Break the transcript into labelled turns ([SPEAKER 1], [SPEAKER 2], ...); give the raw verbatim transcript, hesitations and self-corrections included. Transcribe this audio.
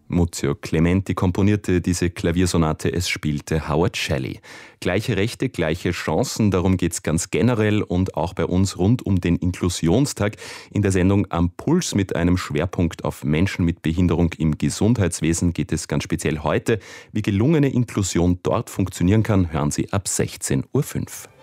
[SPEAKER 1] Muzio Clementi komponierte diese Klaviersonate, es spielte Howard Shelley. Gleiche Rechte, gleiche Chancen, darum geht es ganz generell und auch bei uns rund um den Inklusionstag in der Sendung Am Puls mit einem Schwerpunkt auf Menschen mit Behinderung im Gesundheitswesen geht es ganz speziell heute. Wie gelungene Inklusion dort funktionieren kann, hören Sie ab sechzehn Uhr fünf.